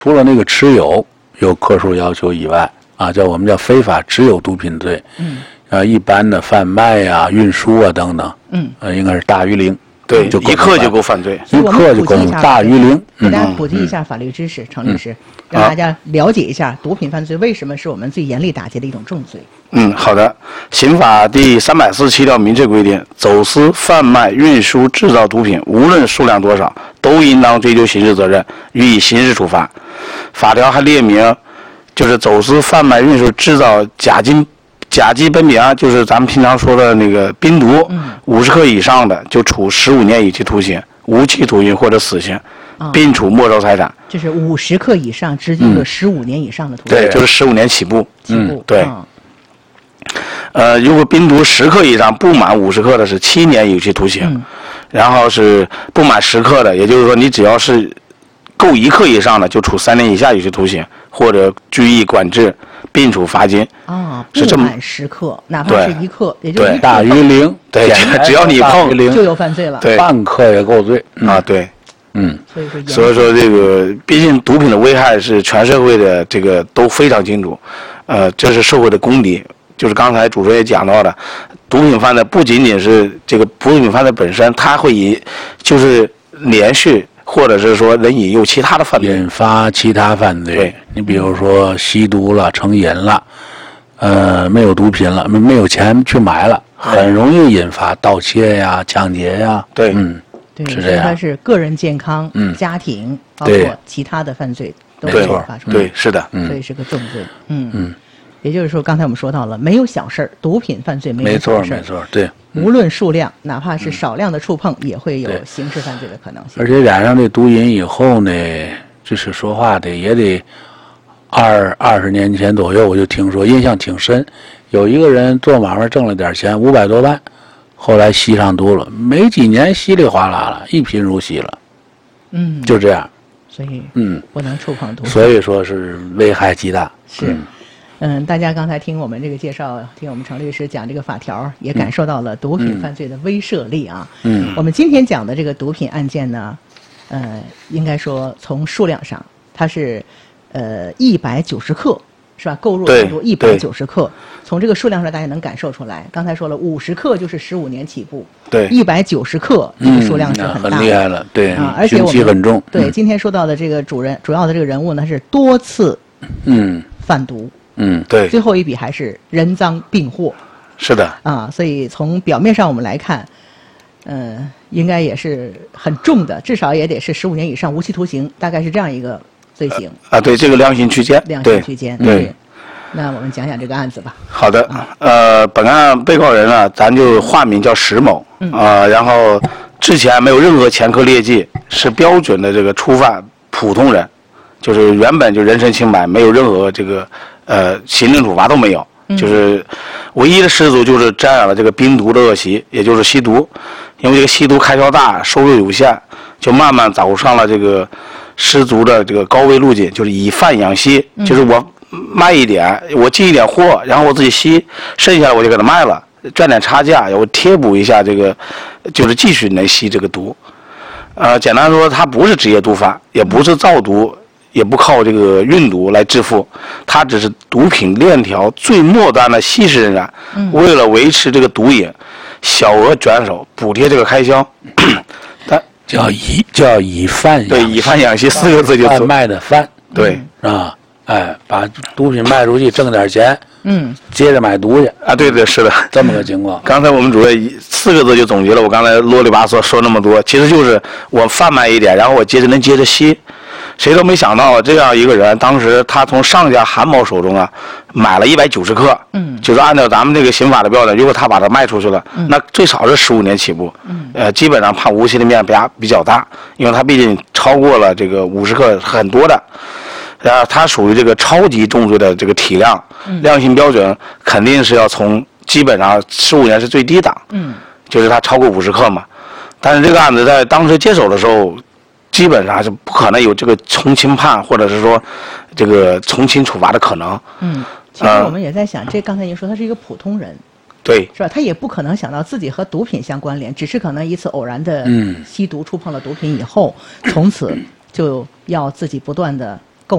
除了那个持有有科数要求以外，我们叫非法持有毒品罪。一般的贩卖呀、运输啊等等，应该是大于零。 对，一克就够犯罪， 一克就够大于零。 给大家普及一下法律知识，程律师，让大家了解一下毒品犯罪为什么是我们最严厉打击的一种重罪。 好的。刑法第347条明确规定，走私、贩卖、运输、制造毒品，无论数量多少，都应当追究刑事责任，予以刑事处罚。法条还列明，就是走私、贩卖、运输、制造甲基苯丙胺，就是咱们平常说的那个冰毒，50克以上的就处15年有期徒刑、无期徒刑或者死刑，并处没收财产。 就是50克以上，直接就15年以上的徒刑。 对，就是15年起步。对。如果冰毒10克以上不满50克的是7年有期徒刑，然后是不满10克的，也就是说你只要是够1克以上的，就处3年以下有期徒刑或者拘役管制，并处罚金。 不满10克，哪怕是1克，也就是大于零。 对，只要你碰就有犯罪了。 对， 半克也够罪。 对。 所以说这个，毕竟毒品的危害是全社会的这个都非常清楚，这是社会的公敌。就是刚才主持人也讲到的，毒品犯罪不仅仅是这个毒品犯罪本身，它会就是连续或者是说人引诱其他的犯罪， 引发其他犯罪。 对， 你比如说吸毒了、成瘾了，没有毒品了，没有钱去买了，很容易引发盗窃呀、抢劫呀。 对， 对， 是这样。 它是个人健康、家庭，包括其他的犯罪都会发生。 对，是的， 所以是个重罪。也就是说，刚才我们说到了，没有小事儿，毒品犯罪没有小事儿。 没错，对。 无论数量，哪怕是少量的触碰，也会有刑事犯罪的可能性。 而且染上这毒瘾以后呢，就是说话的也得20年前左右，我就听说，印象挺深，有一个人做买卖挣了点钱，500多万，后来吸上毒了，没几年稀里哗啦了，一贫如洗了。就这样。 所以不能触碰毒品。 所以说是危害极大。 是。大家刚才听我们这个介绍，听我们程律师讲这个法条，也感受到了毒品犯罪的威慑力啊。我们今天讲的这个毒品案件呢，应该说从数量上，它是190克，是吧？购入太多190克，从这个数量上大家能感受出来。刚才说了，50克就是15年起步， 对 ，190克这个数量是很大的， 很厉害了，对而且我们很重。 对，今天说到的这个主要的这个人物呢，是多次贩毒。 对， 最后一笔还是人赃并获。 是的。 所以从表面上我们来看，应该也是很重的，至少也得是15年以上无期徒刑，大概是这样一个罪行。 对，这个量刑区间。 量刑区间。 对。 那我们讲讲这个案子吧。 好的。本案被告人呢，咱就化名叫石某。然后之前没有任何前科劣迹，是标准的这个初犯普通人。就是原本就人身清白，没有任何这个行政处罚都没有，就是唯一的失足就是沾染了这个冰毒的恶习，也就是吸毒。因为这个吸毒开销大，收入有限，就慢慢走上了这个失足的这个高危路径，就是以贩养吸，就是我卖一点，我进一点货，然后我自己吸，剩下的我就给他卖了，赚点差价，我贴补一下这个，就是继续能吸这个毒。简单说，他不是职业毒贩，也不是造毒。也不靠这个运毒来致富，他只是毒品链条最末端的吸食人员，为了维持这个毒瘾，小额转手补贴这个开销。 叫以贩养， 对，以贩养吸4个字就贩卖的贩， 对把毒品卖出去挣点钱，接着买毒去对，是的， 这么个情况。 刚才我们主任4个字就总结了我刚才啰里吧嗦说那么多，其实就是我贩卖一点，然后我接着吸。谁都没想到这样一个人，当时他从上家韩某手中买了190克，就是按照咱们这个刑法的标准，如果他把它卖出去了，那最少是15年起步，基本上判无期的面比较大，因为他毕竟超过了这个50克很多的，然后他属于这个超级重罪的这个体量，量刑标准肯定是要从基本上15年是最低档，就是他超过50克嘛，但是这个案子在当时接手的时候。基本上是不可能有这个从轻判，或者是说这个从轻处罚的可能。 其实我们也在想，这刚才您说他是一个普通人， 对， 是吧？他也不可能想到自己和毒品相关联，只是可能一次偶然的吸毒触碰了毒品以后，从此就要自己不断的